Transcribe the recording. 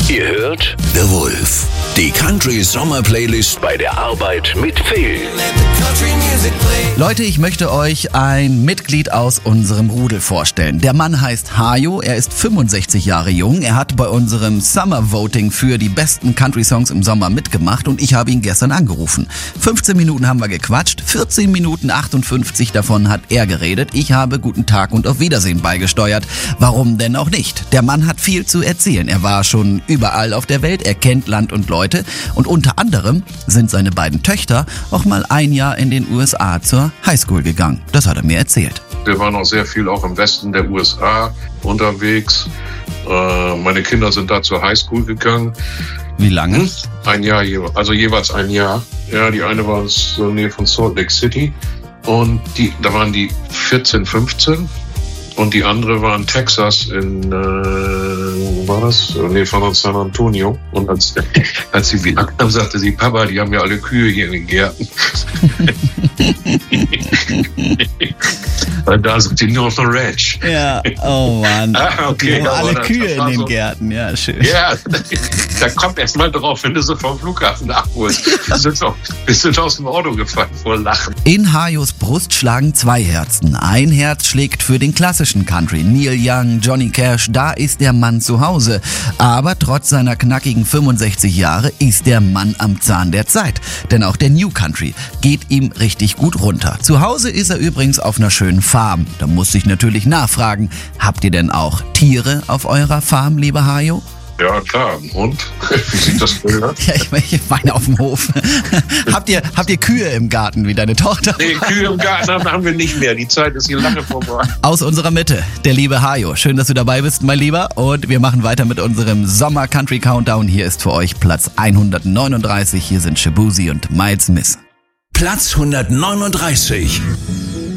Ihr hört The Wolf, die Country Sommer Playlist bei der Arbeit mit Phil. Leute, ich möchte euch ein Mitglied aus unserem Rudel vorstellen. Der Mann heißt Hajo, er ist 65 Jahre jung. Er hat bei unserem Summer Voting für die besten Country-Songs im Sommer mitgemacht und ich habe ihn gestern angerufen. 15 Minuten haben wir gequatscht, 14 Minuten 58 davon hat er geredet. Ich habe Guten Tag und auf Wiedersehen beigesteuert. Warum denn auch nicht? Der Mann hat viel zu erzählen. Er war schon überall auf der Welt, er kennt Land und Leute und unter anderem sind seine beiden Töchter auch mal ein Jahr in den USA zur Highschool gegangen. Das hat er mir erzählt. Wir waren auch sehr viel auch im Westen der USA unterwegs. Meine Kinder sind da zur Highschool gegangen. Wie lange? Ein Jahr, also jeweils ein Jahr. Ja, die eine war in der Nähe von Salt Lake City und da waren die 14, 15 und die andere war in Texas wo war das? In der Nähe von San Antonio. Und als sie wieder kam, sagte sie, Papa, die haben ja alle Kühe hier in den Gärten. Da sind die nur auf der Ranch. Ja, oh Mann. Okay. Alle Kühe in den Gärten, ja, schön. Ja, da kommt erst mal drauf, wenn du sie vom Flughafen abholst. Wir sind aus dem Auto gefallen vor Lachen. In Hajos Brust schlagen zwei Herzen. Ein Herz schlägt für den klassischen Country. Neil Young, Johnny Cash, da ist der Mann zu Hause. Aber trotz seiner knackigen 65 Jahre ist der Mann am Zahn der Zeit. Denn auch der New Country geht ihm richtig gut runter. Zu Hause ist er übrigens auf einer schönen Farm. Da muss ich natürlich nachfragen, habt ihr denn auch Tiere auf eurer Farm, lieber Hajo? Ja, klar. Und? Wie sieht das für aus? Ja, ich meine auf dem Hof. Habt ihr Kühe im Garten wie deine Tochter? Nee, Kühe im Garten haben wir nicht mehr. Die Zeit ist hier lange vorbei. Aus unserer Mitte, der liebe Hajo. Schön, dass du dabei bist, mein Lieber. Und wir machen weiter mit unserem Sommer Country Countdown. Hier ist für euch Platz 139. Hier sind Shaboozey und Miles Smith. Platz 139.